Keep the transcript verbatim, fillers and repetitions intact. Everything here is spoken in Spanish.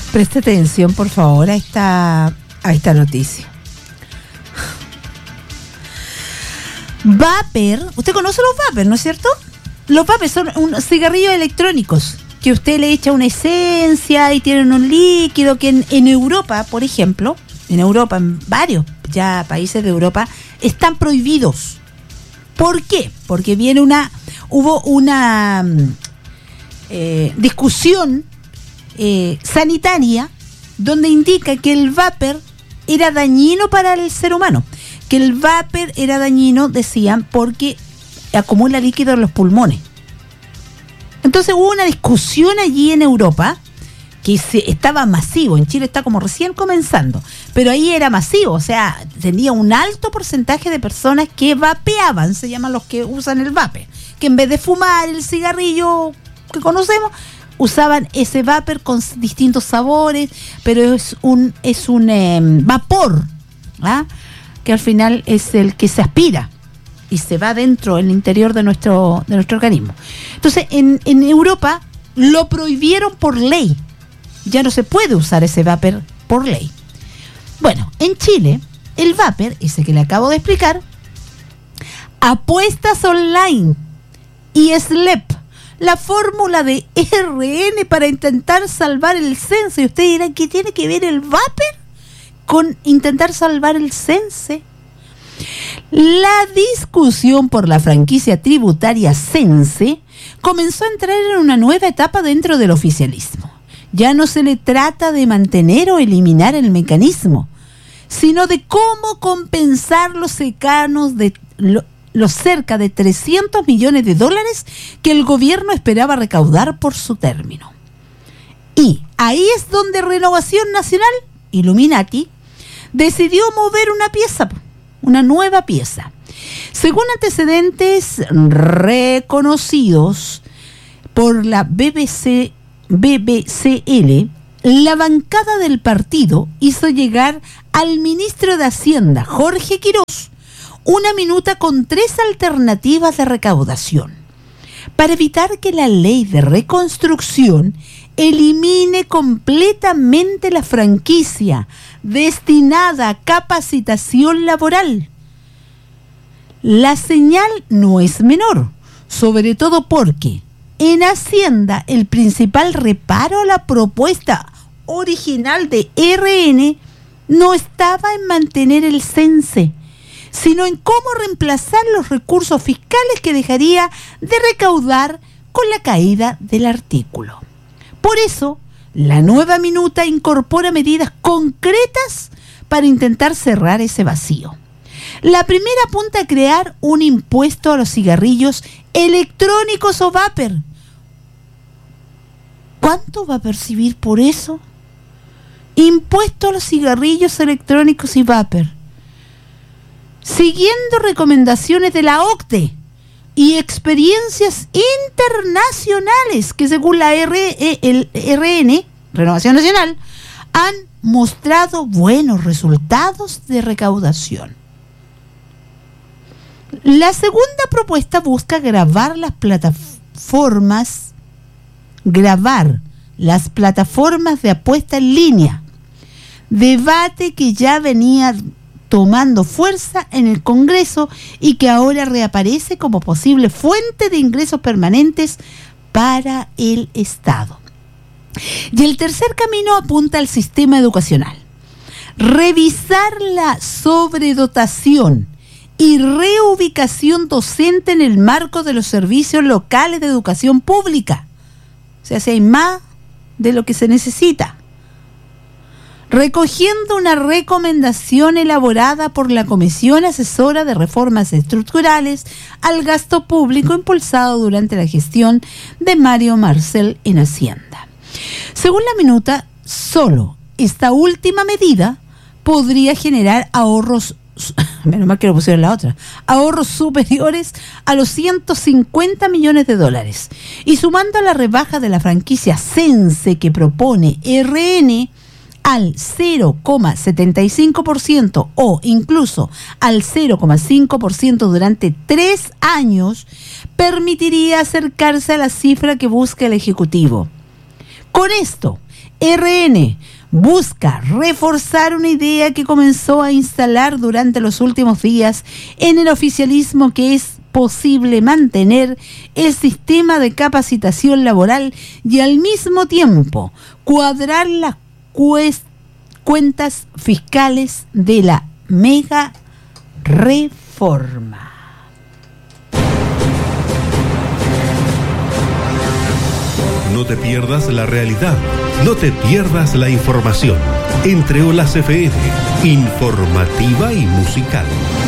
Preste atención, por favor, a esta, a esta noticia. Vapor, usted conoce los vapor, ¿no es cierto? Los vapor son unos cigarrillos electrónicos que usted le echa una esencia y tienen un líquido que en, en Europa, por ejemplo, en Europa, en varios ya países de Europa, están prohibidos. ¿Por qué? Porque viene una, hubo una eh, discusión eh, sanitaria donde indica que el vapor era dañino para el ser humano. Que el vapor era dañino, decían, porque acumula líquido en los pulmones. Entonces hubo una discusión allí en Europa que se, estaba masivo. En Chile está como recién comenzando, pero ahí era masivo, o sea, tenía un alto porcentaje de personas que vapeaban, se llaman los que usan el vapor, que en vez de fumar el cigarrillo que conocemos, usaban ese vapor con distintos sabores, pero es un es un eh, vapor, ¿ah? Que al final es el que se aspira y se va dentro, en el interior de nuestro de nuestro organismo. Entonces, en, en Europa lo prohibieron por ley. Ya no se puede usar ese vapor por ley. Bueno, en Chile, el vapor, ese que le acabo de explicar, apuestas online y S L E P, la fórmula de R N para intentar salvar el censo. Y usted dirá, ¿qué tiene que ver el vapor con intentar salvar el censo? La discusión por la franquicia tributaria Sense comenzó a entrar en una nueva etapa dentro del oficialismo. Ya no se le trata de mantener o eliminar el mecanismo, sino de cómo compensar los cercanos de lo, los cerca de trescientos millones de dólares que el gobierno esperaba recaudar por su término. Y ahí es donde Renovación Nacional, Illuminati, decidió mover una pieza, una nueva pieza. Según antecedentes reconocidos por la B B C, B B C L, la bancada del partido hizo llegar al ministro de Hacienda, Jorge Quirós, una minuta con tres alternativas de recaudación para evitar que la ley de reconstrucción elimine completamente la franquicia destinada a capacitación laboral. La señal no es menor, sobre todo porque en Hacienda el principal reparo a la propuesta original de R N no estaba en mantener el Sense, sino en cómo reemplazar los recursos fiscales que dejaría de recaudar con la caída del artículo. Por eso, la nueva minuta incorpora medidas concretas para intentar cerrar ese vacío. La primera apunta a crear un impuesto a los cigarrillos electrónicos o vapor. ¿Cuánto va a percibir por eso? Impuesto a los cigarrillos electrónicos y vapor. Siguiendo recomendaciones de la O C D E y experiencias internacionales que según la R, el R N, Renovación Nacional, han mostrado buenos resultados de recaudación. La segunda propuesta busca grabar las plataformas, grabar las plataformas de apuesta en línea, debate que ya venía tomando fuerza en el Congreso y que ahora reaparece como posible fuente de ingresos permanentes para el Estado. Y el tercer camino apunta al sistema educacional. Revisar la sobredotación y reubicación docente en el marco de los servicios locales de educación pública. O sea, si hay más de lo que se necesita. Recogiendo una recomendación elaborada por la Comisión Asesora de Reformas Estructurales al Gasto Público impulsado durante la gestión de Mario Marcel en Hacienda. Según la minuta, solo esta última medida podría generar ahorros, menos mal que lo pusieron la otra, ahorros superiores a los ciento cincuenta millones de dólares. Y sumando la rebaja de la franquicia Sense que propone R N, al cero coma setenta y cinco por ciento o incluso al cero coma cinco por ciento durante tres años, permitiría acercarse a la cifra que busca el Ejecutivo. Con esto, R N busca reforzar una idea que comenzó a instalar durante los últimos días en el oficialismo, que es posible mantener el sistema de capacitación laboral y al mismo tiempo cuadrar las cuest- cuentas fiscales de la mega reforma. No te pierdas la realidad, no te pierdas la información. Entre Olas F M, informativa y musical.